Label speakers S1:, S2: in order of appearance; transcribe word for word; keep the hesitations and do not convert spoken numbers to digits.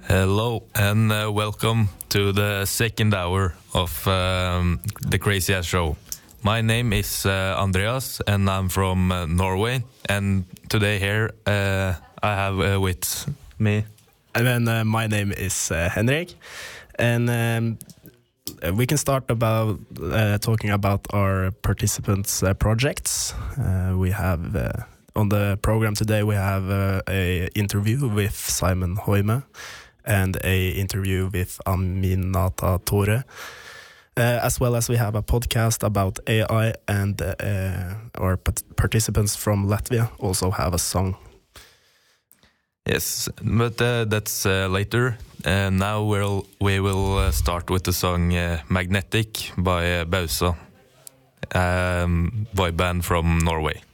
S1: Hello and uh, welcome to the second hour of um, the Crazy Ass Show. My name is uh, Andreas and I'm from uh, Norway. And today here uh, I have uh, with me.
S2: And then uh, my name is uh, Henrik. And um, we can start about uh, talking about our participants' uh, projects. Uh, we have uh, on the program today we have uh, a interview with Simon Hoime and a interview with Aminata Tore, uh, as well as we have a podcast about A I, and uh, our participants from Latvia also have a song.
S1: Yes, but uh, that's uh, later. Uh, now we'll, we will uh, start with the song uh, Magnetic by uh, Bausa, um, boy band from Norway.